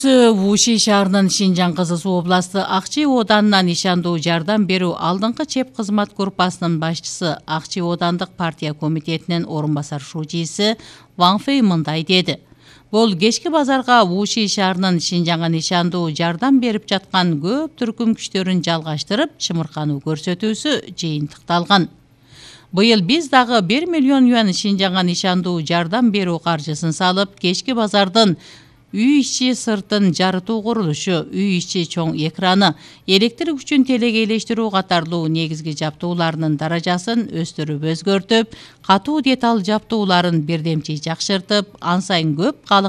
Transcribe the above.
Вуши шаарынын Шинжаң Кызыл Суу областы Акчи оданынан ишандуу жардам берүү алдыңкы чеп кызмат группасынын башчысы, Акчи одандык партия комитетинин орун басар шужиси Ван Фэй мындай деди. Бул кечки базарга Вуши шаарынын Шинжаңга ишандуу жардам берип жаткан көп түркүм күчтөрүн жалгаштырып, чымыркануу көрсөтүүсү жыйынтыкталган. Быйыл биз дагы 1 миллион юан Шинжаңга ишандуу жардам берүү каржысын салып, кечки базардын үй ичи сыртын жарытуу курулушу, үй ичи чоң экраны, электр күчүн телегейлештирүү катарлуу негизги жаптууларынын даражасын өстүрүп өзгөртүп, катуу деталь жаптууларын бирдемчи жакшыртып, ан сайын көп